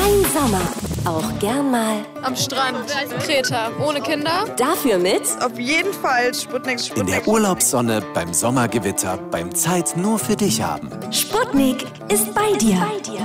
Dein Sommer. Auch gern mal am Strand, Kreta, ohne Kinder. Dafür mit auf jeden Fall Sputnik. In der Urlaubssonne, beim Sommergewitter, beim Zeit nur für dich haben. Sputnik ist bei dir.